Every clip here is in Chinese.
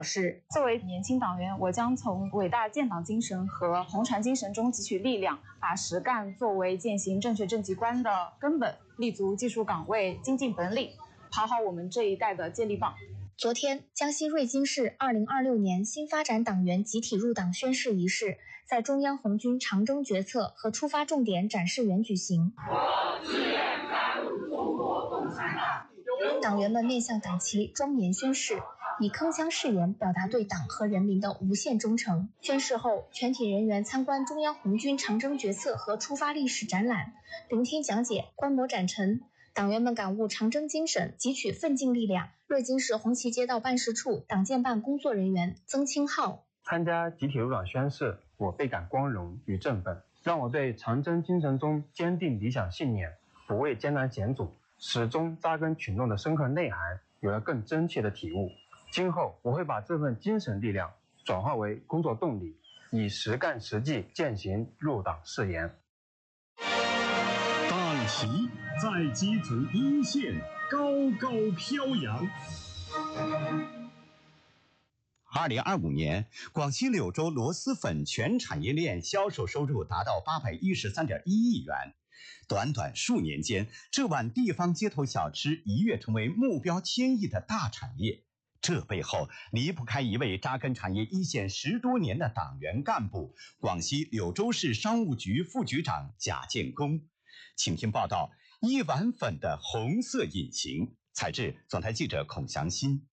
作为年轻党员，我将从伟大建党精神和红船精神中汲取力量，把实干作为践行正确政绩观的根本，立足技术岗位，精进本领，跑好我们这一代的接力棒。 昨天，江西瑞金市2026年新发展党员集体入党宣誓仪式在中央红军长征决策和出发重点展示园举行。 我志愿加入中国共产党。 党员们面向党旗庄严宣誓，以铿锵誓言表达对党和人民的无限忠诚。宣誓后，全体人员参观中央红军长征决策和出发历史展览，聆听讲解，观摩展陈。党员们感悟长征精神，汲取奋进力量。瑞金市红旗街道办事处党建办工作人员曾清浩： 参加集体入党宣誓，我倍感光荣与振奋，让我对长征精神中坚定理想信念、不畏艰难险阻、始终扎根群众的深刻内涵有了更真切的体悟。今后我会把这份精神力量转化为工作动力，以实干实际践行入党誓言。 党旗在基层一线高高飘扬。 2025年，广西柳州螺蛳粉全产业链销售收入达到813.1亿元。短短数年间，这碗地方街头小吃一跃成为目标1000亿的大产业。这背后离不开一位扎根产业一线10多年的党员干部——广西柳州市商务局副局长贾建功。请听报道：一碗粉的红色隐形。采制总台记者孔祥新。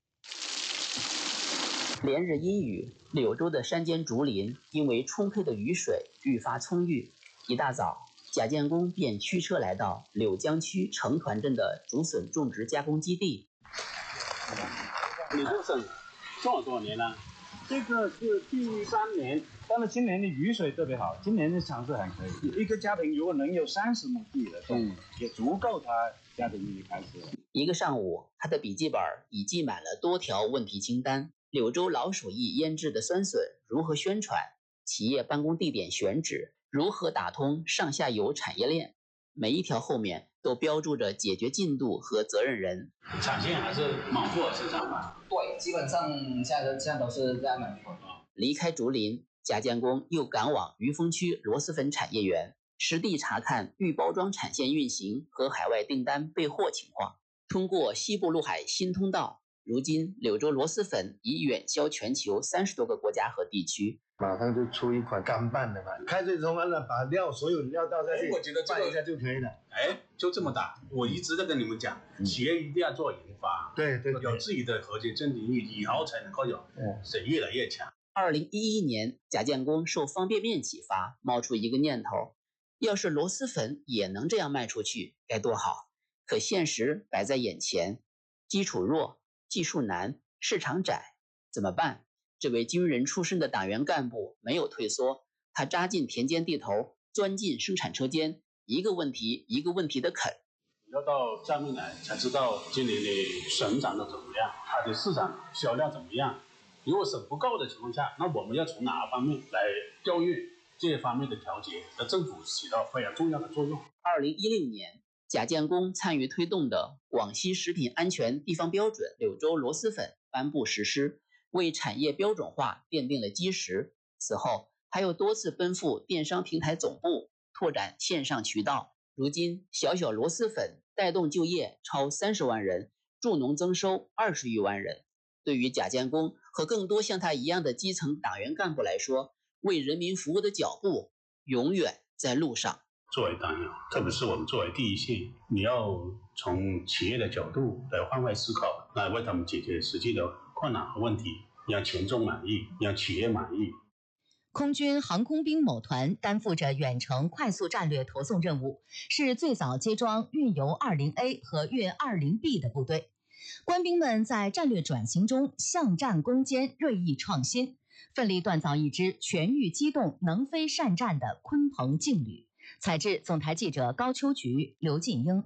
连日阴雨，柳州的山间竹林因为充沛的雨水愈发葱郁。一大早，贾建功便驱车来到柳江区成团镇的竹笋种植加工基地。 你这笋种了多少年了？这个是第3年，但是今年的雨水特别好，今年的产出还可以。一个家庭如果能有30亩地的种，也足够他家庭开始。 一个上午，他的笔记本已记满了多条问题清单：柳州老手艺腌制的酸笋如何宣传？企业办公地点选址如何打通上下游产业链？每一条后面都标注着解决进度和责任人。 产线还是满货生产吗？ 对，基本上现在都是在满货。 离开竹林，贾建功又赶往余丰区螺蛳粉产业园，实地查看预包装产线运行和海外订单备货情况。通过西部陆海新通道，如今柳州螺蛳粉已远销全球30多个国家和地区。 马上就出一款干拌的嘛，开水冲完了，把所有料倒下去， 我觉得拌一下就可以了。 就这么大。我一直在跟你们讲，企业一定要做研发， 对， 有自己的核心竞争力，以后才能够有谁越来越强。 2011年，贾建功受方便面启发，冒出一个念头：要是螺蛳粉也能这样卖出去，该多好！可现实摆在眼前，基础弱，技术难，市场窄，怎么办？这位军人出身的党员干部没有退缩，他扎进田间地头，钻进生产车间，一个问题一个问题的啃。 要到下面来才知道今年的省长的怎么样，它的市场销量怎么样。如果省不够的情况下，那我们要从哪个方面来调用这方面的调节，和政府起到非常重要的作用。 2016年，贾建功参与推动的广西食品安全地方标准柳州螺蛳粉颁布实施，为产业标准化奠定了基石。此后，他又多次奔赴电商平台总部，拓展线上渠道。如今，小小螺蛳粉带动就业超30万人，助农增收20余万人。对于贾建功和更多像他一样的基层党员干部来说，为人民服务的脚步永远在路上。 作为党员，特别是我们作为第一线，你要从企业的角度来换位思考，来为他们解决实际的困难和问题，让群众满意，让企业满意。 空军航空兵某团担负着远程快速战略投送任务，是最早接装运油 20A 和运 20B 的部队。官兵们在战略转型中向战攻坚，锐意创新，奋力锻造一支全域机动、能飞善战的鲲鹏劲旅。采制总台记者高秋菊、刘进英。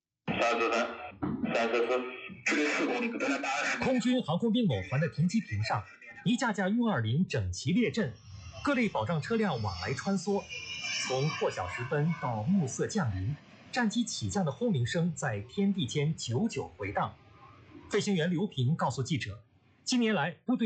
空军航空兵某团的停机坪上，一架架运20整齐列阵，各类保障车辆往来穿梭。从破晓时分到暮色降临，战机起降的轰鸣声在天地间久久回荡。飞行员刘平告诉记者， 近年来，部队